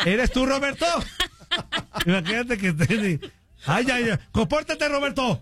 ¿Eres tú, Roberto? Imagínate que te... ¡Ay, compórtate, Roberto!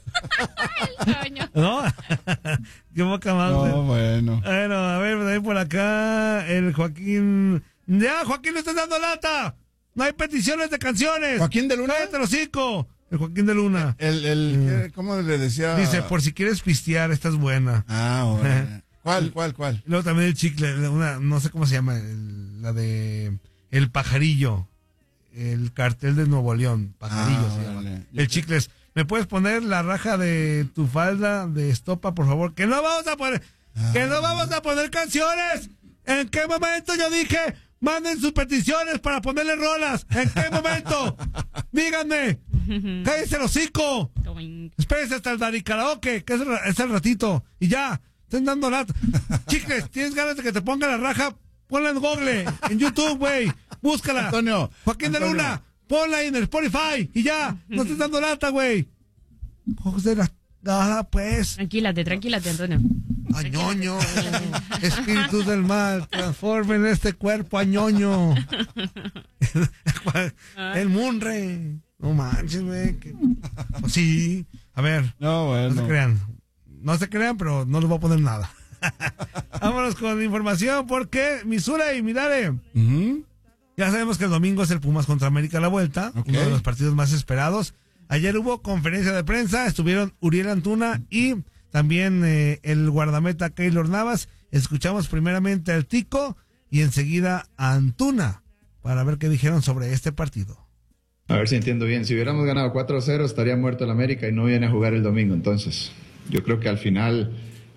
¿No? Qué boca más. No, bueno. Bueno, a ver, ahí por acá, el Joaquín... ¡Ya, Joaquín, no estás dando lata! ¡No hay peticiones de canciones! ¿Joaquín de Luna? ¡Cállate los cinco! El Joaquín de Luna. ¿Cómo le decía? Dice, por si quieres pistear, esta es buena. ¿Cuál? Luego también el chicle, no sé cómo se llama, la de El Pajarillo. El cartel de Nuevo León, Pajarillo se llama. Vale. El chicle es, ¿me puedes poner la raja de tu falda de estopa, por favor? ¡Que no vamos a poner canciones! ¿En qué momento yo dije, manden sus peticiones para ponerle rolas? ¿En qué momento? Díganme. ¡Cállense el hocico! Espérense hasta el Dari Karaoke, que es el ratito. Y ya, estén dando lata. Chicles, ¿tienes ganas de que te ponga la raja? Ponla en Google, en YouTube, güey. Búscala. Joaquín de Luna, ponla ahí en el Spotify. Y ya, no estés dando lata, güey. Ojos de la... Nada, pues. Tranquilate, Antonio. Añoño. Espíritus del mal, transformen este cuerpo a ñoño. El Munre. No manches, güey. Sí. A ver. No, bueno. No se crean, pero no les voy a poner nada. Vámonos con información porque Misura y Midare. Ya sabemos que el domingo es el Pumas contra América a la vuelta, uno de los partidos más esperados. Ayer hubo conferencia de prensa, estuvieron Uriel Antuna y también el guardameta Keylor Navas. Escuchamos primeramente al Tico y enseguida a Antuna para ver qué dijeron sobre este partido. A ver si entiendo bien. Si hubiéramos ganado 4-0 estaría muerto el América y no viene a jugar el domingo. Entonces, yo creo que al final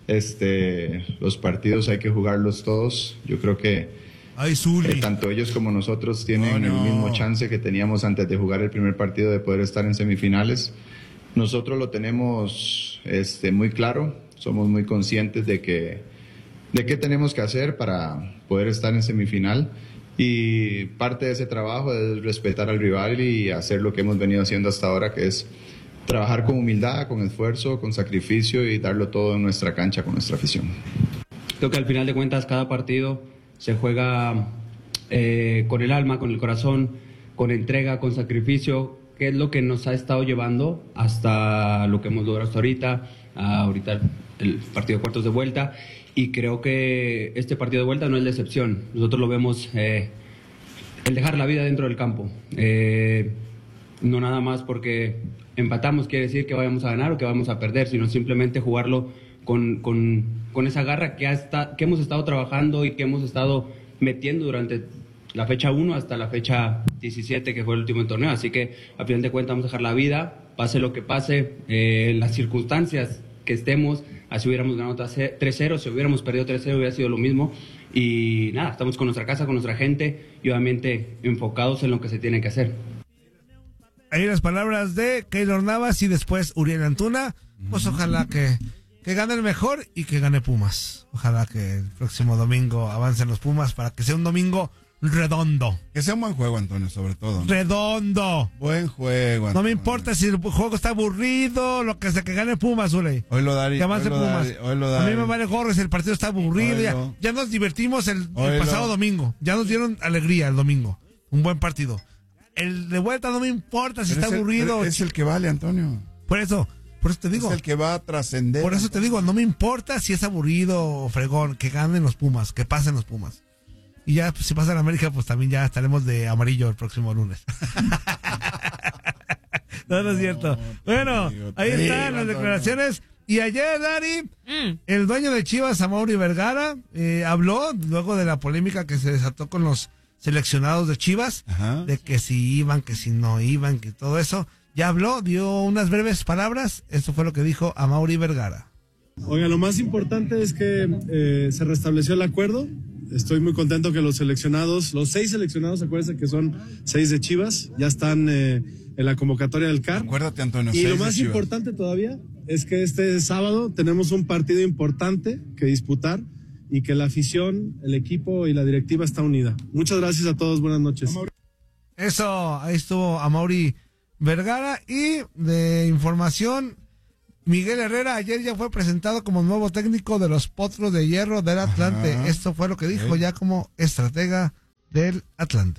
los partidos hay que jugarlos todos. Yo creo que tanto ellos como nosotros tienen el mismo chance que teníamos antes de jugar el primer partido de poder estar en semifinales. Nosotros lo tenemos muy claro. Somos muy conscientes de qué tenemos que hacer para poder estar en semifinal. Y parte de ese trabajo es respetar al rival y hacer lo que hemos venido haciendo hasta ahora, que es trabajar con humildad, con esfuerzo, con sacrificio y darlo todo en nuestra cancha con nuestra afición. Creo que al final de cuentas cada partido se juega con el alma, con el corazón, con entrega, con sacrificio, que es lo que nos ha estado llevando hasta lo que hemos logrado hasta ahorita el partido de cuartos de vuelta. Y creo que este partido de vuelta no es la excepción. Nosotros lo vemos el dejar la vida dentro del campo. No nada más porque empatamos quiere decir que vayamos a ganar o que vamos a perder, sino simplemente jugarlo con esa garra que hemos estado trabajando y que hemos estado metiendo durante la fecha 1 hasta la fecha 17, que fue el último torneo. Así que a final de cuentas vamos a dejar la vida, pase lo que pase, las circunstancias que estemos. Así hubiéramos ganado 3-0, si hubiéramos perdido 3-0 hubiera sido lo mismo. Y nada, estamos con nuestra casa, con nuestra gente y obviamente enfocados en lo que se tiene que hacer. Ahí las palabras de Keylor Navas y después Uriel Antuna. Pues ojalá que gane el mejor y que gane Pumas. Ojalá que el próximo domingo avancen los Pumas para que sea un domingo redondo. Que sea un buen juego, Antonio, sobre todo, ¿no? Redondo. Buen juego, Antonio. No me importa si el juego está aburrido, lo que sea, que gane Pumas, Uley. Hoy lo daría. Que avance Pumas. A mí me vale gorro si el partido está aburrido. Ya nos divertimos el pasado domingo. Ya nos dieron alegría el domingo. Un buen partido. El de vuelta no me importa si está aburrido. Es el que vale, Antonio. Por eso te digo. Es el que va a trascender. Por eso te digo, no me importa si es aburrido o fregón, que ganen los Pumas, que pasen los Pumas. Y ya, pues, si pasa en América, pues también ya estaremos de amarillo el próximo lunes. No es cierto. Bueno, ahí están las declaraciones. Y ayer, Dari, el dueño de Chivas, Amaury Vergara, habló luego de la polémica que se desató con los seleccionados de Chivas, de que si iban, que si no iban, que todo eso. Ya habló, dio unas breves palabras. Esto fue lo que dijo Amaury Vergara. Oiga, lo más importante es que se restableció el acuerdo. Estoy muy contento que los 6 seleccionados, acuérdense que son 6 de Chivas, ya están en la convocatoria del CAR. Acuérdate, Antonio. Y lo más importante todavía es que este sábado tenemos un partido importante que disputar y que la afición, el equipo y la directiva está unida. Muchas gracias a todos, buenas noches. Eso, ahí estuvo Amaury Vergara. Y de información, Miguel Herrera ayer ya fue presentado como nuevo técnico de los Potros de Hierro del Atlante. Esto fue lo que dijo ya como estratega del Atlante.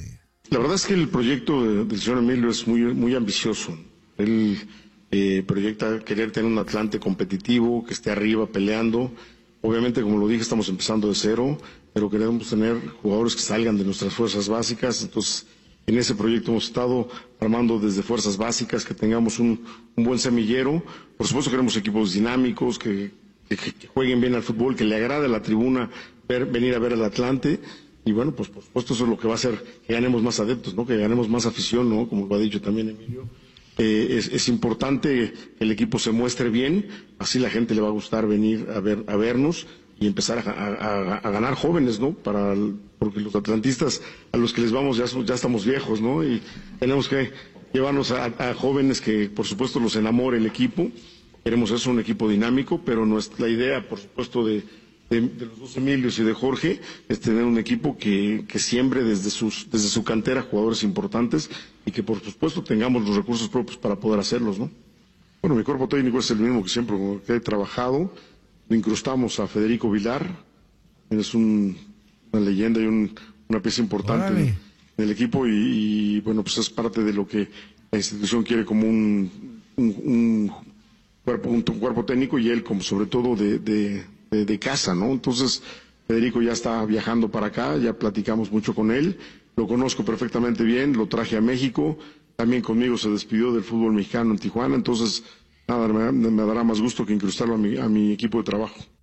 La verdad es que el proyecto del señor Emilio es muy ambicioso. Él proyecta querer tener un Atlante competitivo, que esté arriba peleando. Obviamente, como lo dije, estamos empezando de cero, pero queremos tener jugadores que salgan de nuestras fuerzas básicas. Entonces, en ese proyecto hemos estado armando desde fuerzas básicas, que tengamos un buen semillero. Por supuesto, queremos equipos dinámicos, que jueguen bien al fútbol, que le agrade a la tribuna venir a ver al Atlante. Y bueno, pues por supuesto eso es lo que va a hacer que ganemos más adeptos, ¿no? Que ganemos más afición, ¿no? Como lo ha dicho también Emilio. Es importante que el equipo se muestre bien, así la gente le va a gustar venir a vernos y empezar a ganar jóvenes, ¿no? Porque los atlantistas a los que les vamos ya estamos viejos, ¿no? Y tenemos que llevarnos a jóvenes que por supuesto los enamore el equipo. Queremos eso, un equipo dinámico, pero la idea, por supuesto, de los dos Emilios y de Jorge es tener un equipo que siembre desde su cantera jugadores importantes y que por supuesto tengamos los recursos propios para poder hacerlos, ¿no? Bueno, mi cuerpo técnico es el mismo que siempre que he trabajado. Incrustamos a Federico Vilar, es una leyenda y una pieza importante en el equipo y bueno, pues es parte de lo que la institución quiere como un cuerpo técnico y él como sobre todo de casa, ¿no? Entonces, Federico ya está viajando para acá, ya platicamos mucho con él, lo conozco perfectamente bien, lo traje a México, también conmigo se despidió del fútbol mexicano en Tijuana, entonces, nada, me dará más gusto que incrustarlo a mi equipo de trabajo.